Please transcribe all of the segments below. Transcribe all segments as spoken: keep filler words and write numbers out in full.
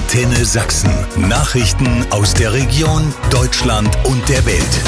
Antenne Sachsen. Nachrichten aus der Region, Deutschland und der Welt.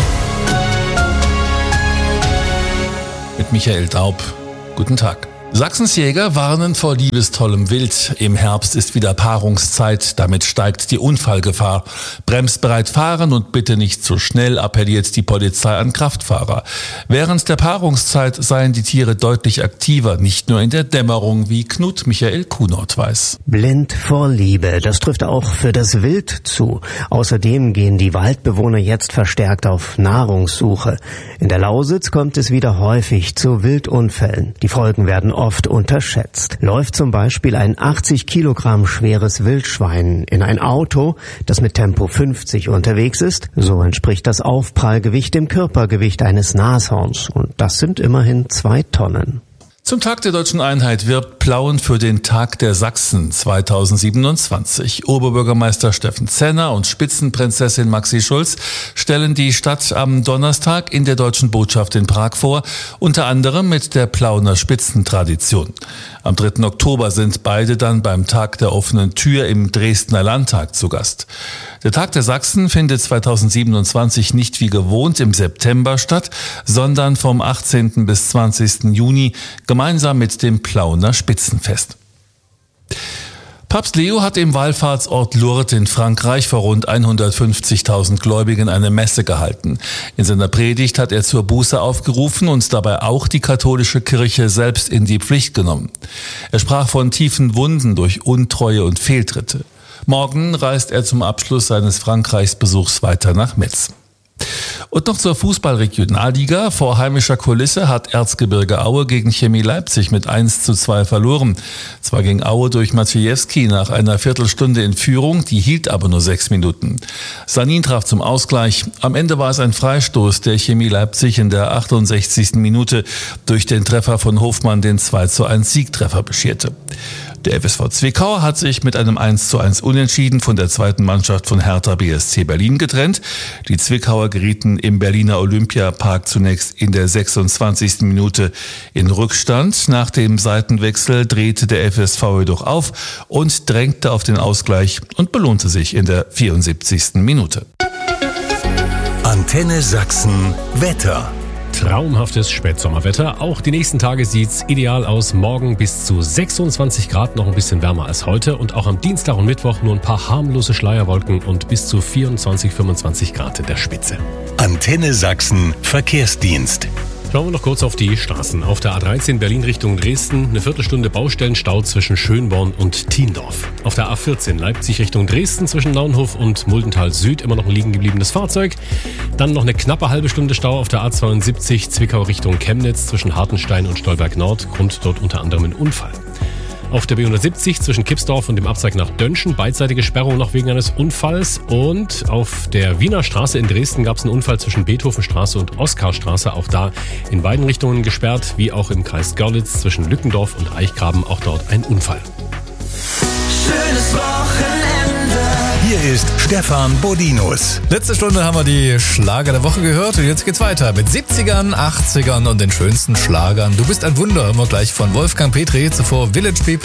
Mit Michael Daub. Guten Tag. Sachsens Jäger warnen vor liebestollem Wild. Im Herbst ist wieder Paarungszeit, damit steigt die Unfallgefahr. Bremsbereit fahren und bitte nicht zu schnell, appelliert die Polizei an Kraftfahrer. Während der Paarungszeit seien die Tiere deutlich aktiver, nicht nur in der Dämmerung, wie Knut Michael Kuhnert weiß. Blind vor Liebe, das trifft auch für das Wild zu. Außerdem gehen die Waldbewohner jetzt verstärkt auf Nahrungssuche. In der Lausitz kommt es wieder häufig zu Wildunfällen. Die Folgen werden oft unterschätzt. Läuft zum Beispiel ein achtzig Kilogramm schweres Wildschwein in ein Auto, das mit Tempo fünfzig unterwegs ist, so entspricht das Aufprallgewicht dem Körpergewicht eines Nashorns. Und das sind immerhin zwei Tonnen. Zum Tag der Deutschen Einheit wirbt Plauen für den Tag der Sachsen zweitausendsiebenundzwanzig. Oberbürgermeister Steffen Zenner und Spitzenprinzessin Maxi Schulz stellen die Stadt am Donnerstag in der Deutschen Botschaft in Prag vor, unter anderem mit der Plauener Spitzentradition. Am dritten Oktober sind beide dann beim Tag der offenen Tür im Dresdner Landtag zu Gast. Der Tag der Sachsen findet zweitausendsiebenundzwanzig nicht wie gewohnt im September statt, sondern vom achtzehnten bis zwanzigsten Juni gemeinsam mit dem Plauener Spitzenfest. Papst Leo hat im Wallfahrtsort Lourdes in Frankreich vor rund hundertfünfzigtausend Gläubigen eine Messe gehalten. In seiner Predigt hat er zur Buße aufgerufen und dabei auch die katholische Kirche selbst in die Pflicht genommen. Er sprach von tiefen Wunden durch Untreue und Fehltritte. Morgen reist er zum Abschluss seines Frankreichsbesuchs weiter nach Metz. Und noch zur Fußball-Regionalliga. Vor heimischer Kulisse hat Erzgebirge Aue gegen Chemie Leipzig mit eins zu zwei verloren. Zwar ging Aue durch Maciejewski nach einer Viertelstunde in Führung, die hielt aber nur sechs Minuten. Sanin traf zum Ausgleich. Am Ende war es ein Freistoß, der Chemie Leipzig in der achtundsechzigsten Minute durch den Treffer von Hofmann den zwei zu eins Siegtreffer bescherte. Der F S V Zwickau hat sich mit einem eins zu eins Unentschieden von der zweiten Mannschaft von Hertha B S C Berlin getrennt. Die Zwickauer gerieten im Berliner Olympiapark zunächst in der sechsundzwanzigsten Minute in Rückstand. Nach dem Seitenwechsel drehte der F S V jedoch auf und drängte auf den Ausgleich und belohnte sich in der vierundsiebzigsten Minute. Antenne Sachsen Wetter. Traumhaftes Spätsommerwetter. Auch die nächsten Tage sieht's ideal aus. Morgen bis zu sechsundzwanzig Grad, noch ein bisschen wärmer als heute. Und auch am Dienstag und Mittwoch nur ein paar harmlose Schleierwolken und bis zu vierundzwanzig, fünfundzwanzig Grad in der Spitze. Antenne Sachsen Verkehrsdienst. Schauen wir noch kurz auf die Straßen. Auf der A dreizehn Berlin Richtung Dresden eine Viertelstunde Baustellenstau zwischen Schönborn und Thiendorf. Auf der A vierzehn Leipzig Richtung Dresden zwischen Naunhof und Muldental Süd immer noch ein liegen gebliebenes Fahrzeug. Dann noch eine knappe halbe Stunde Stau auf der A zweiundsiebzig Zwickau Richtung Chemnitz zwischen Hartenstein und Stolberg Nord. Grund dort unter anderem ein Unfall. Auf der B hundertsiebzig zwischen Kipsdorf und dem Abzweig nach Dönschen, beidseitige Sperrung noch wegen eines Unfalls. Und auf der Wiener Straße in Dresden gab es einen Unfall zwischen Beethovenstraße und Oskarstraße. Auch da in beiden Richtungen gesperrt, wie auch im Kreis Görlitz zwischen Lückendorf und Eichgraben, auch dort ein Unfall. Schönes Wochenende. Hier ist Stefan Bodinus. Letzte Stunde haben wir die Schlager der Woche gehört und jetzt geht's weiter mit siebzigern, achtzigern und den schönsten Schlagern. Du bist ein Wunder, hören wir gleich von Wolfgang Petri, zuvor Village People.